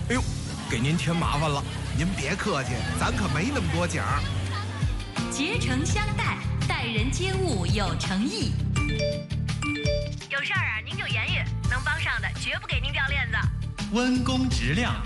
哎呦，给您添麻烦了。 您别客气，咱可没那么多奖。 竭诚相待，待人接物有诚意。 有事儿啊，您就言语，能帮上的绝不给您掉链子。 温公直亮。